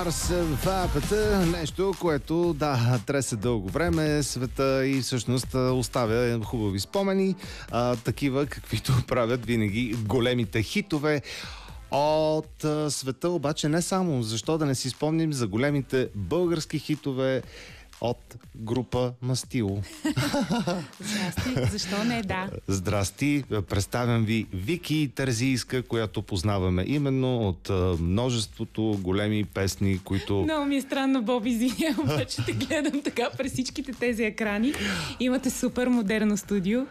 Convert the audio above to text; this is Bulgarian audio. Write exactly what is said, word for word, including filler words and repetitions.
Марс в апата, нещо, което да, треса дълго време света и всъщност оставя хубави спомени, а, такива каквито правят винаги големите хитове от а, света, обаче не само. Защо да не си спомним за големите български хитове от група Мастило. Здрасти, защо не, да. Здрасти, представям ви Вики Терзийска, която познаваме именно от а, множеството големи песни, които... Много ми е странно, Боби, извиня, обаче те гледам така през всичките тези екрани. Имате супер модерно студио.